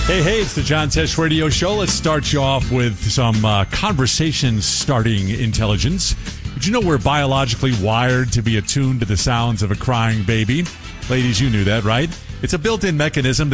Hey, it's the John Tesh Radio Show. Let's start you off with some conversation-starting intelligence. Did you know we're biologically wired to be attuned to the sounds of a crying baby? Ladies, you knew that, right? It's a built-in mechanism